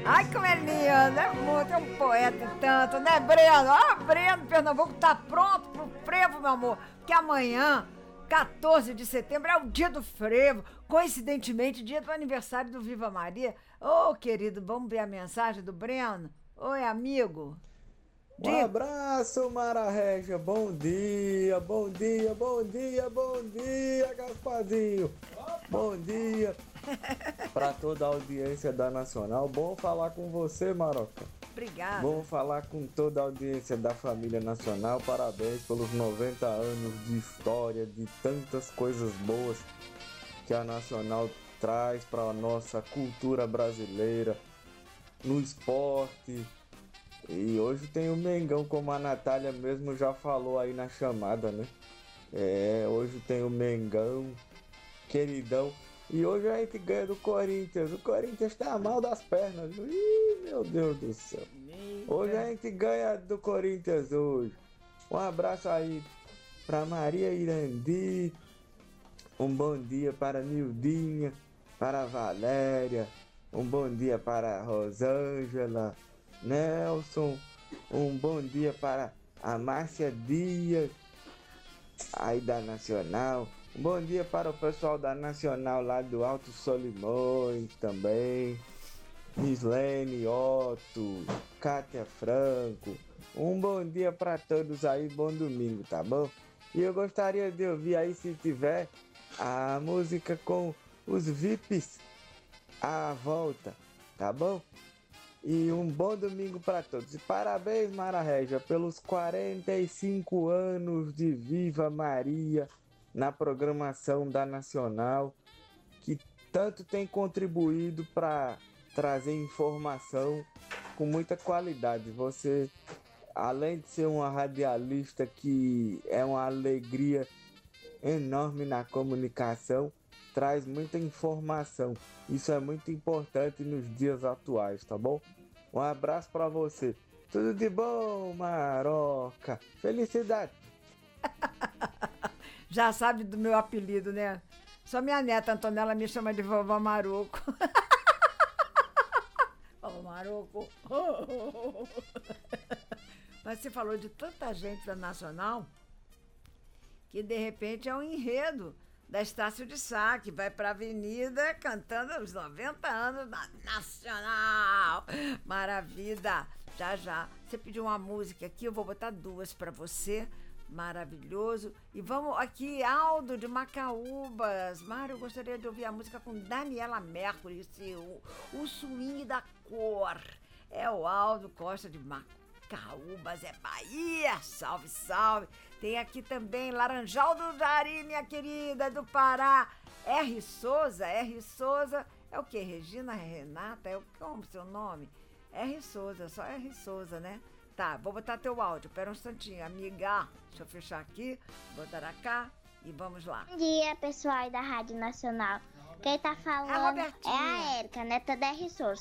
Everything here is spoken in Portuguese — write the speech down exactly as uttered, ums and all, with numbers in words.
Ai, como é lindo, é muito, é um poeta e tanto, né, Breno? Ah, Breno, Pernambuco tá pronto pro frevo, meu amor, que amanhã, quatorze de setembro, é o dia do frevo, coincidentemente, dia do aniversário do Viva Maria. Ô, oh, querido, vamos ver a mensagem do Breno? Oi, amigo. Um abraço, Mara Regia. Bom dia, bom dia, bom dia, bom dia, Gasparzinho. Bom dia para toda a audiência da Nacional. Bom falar com você, Maroca. Obrigada. Bom falar com toda a audiência da família Nacional. Parabéns pelos noventa anos de história, de tantas coisas boas que a Nacional traz para a nossa cultura brasileira, no esporte. E hoje tem o Mengão, como a Natália mesmo já falou aí na chamada, né? É, hoje tem o Mengão, queridão. E hoje a gente ganha do Corinthians. O Corinthians tá mal das pernas. Ih, meu Deus do céu. Hoje a gente ganha do Corinthians hoje. Um abraço aí pra Maria Irandi. Um bom dia para Nildinha, para a Valéria. Um bom dia para a Rosângela. Nelson, um bom dia para a Márcia Dias, aí da Nacional. Um bom dia para o pessoal da Nacional lá do Alto Solimões também. Mislene Otto, Kátia Franco. Um bom dia para todos aí, bom domingo, tá bom? E eu gostaria de ouvir aí, se tiver, a música com os V I Ps à volta, tá bom? E um bom domingo para todos. E parabéns, Mara Regia, pelos quarenta e cinco anos de Viva Maria na programação da Nacional, que tanto tem contribuído para trazer informação com muita qualidade. Você, além de ser uma radialista que é uma alegria enorme na comunicação, traz muita informação. Isso é muito importante nos dias atuais, tá bom? Um abraço pra você. Tudo de bom, Maroca. Felicidade. Já sabe do meu apelido, né? Só minha neta Antonella me chama de Vovó Maroco. Vovó Maroco. Mas você falou de tanta gente da Nacional que de repente é um enredo da Estácio de Sá, que vai para a avenida cantando os noventa anos da Nacional. Maravilha! Já, já. Você pediu uma música aqui, eu vou botar duas para você. Maravilhoso. E vamos aqui, Aldo de Macaúbas. Mário, eu gostaria de ouvir a música com Daniela Mercury, esse, o, o swing da cor. É o Aldo Costa de Macaúbas. Caúbas é Bahia, salve, salve. Tem aqui também Laranjal do Jari, minha querida, do Pará. R. Souza, R. Souza, é o quê? Regina Renata, é o como seu nome? R. Souza, só R. Souza, né? Tá, vou botar teu áudio, pera um instantinho, amiga. Deixa eu fechar aqui, botar cá e vamos lá. Bom dia, pessoal da Rádio Nacional. Quem tá falando é, é a Érica, neta da R. Souza.